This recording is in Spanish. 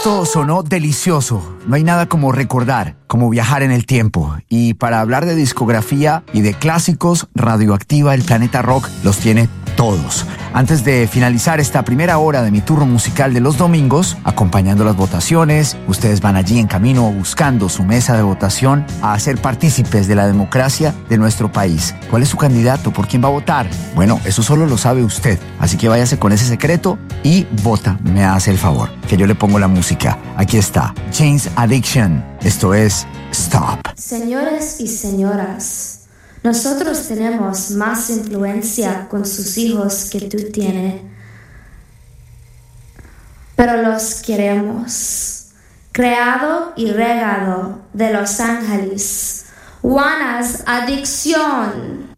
Esto sonó delicioso. No hay nada como recordar, como viajar en el tiempo. Y para hablar de discografía y de clásicos, Radioactiva, el Planeta Rock, los tiene todos. Antes de finalizar esta primera hora de mi turno musical de los domingos, acompañando las votaciones, ustedes van allí en camino buscando su mesa de votación a ser partícipes de la democracia de nuestro país. ¿Cuál es su candidato? ¿Por quién va a votar? Bueno, eso solo lo sabe usted. Así que váyase con ese secreto y vota. Me hace el favor, que yo le pongo la música. Aquí está, Jane's Addiction. Esto es Stop. Señores y señoras, nosotros tenemos más influencia con sus hijos que tú tienes, pero los queremos. Creado y regado de Los Ángeles, Juana's Adicción.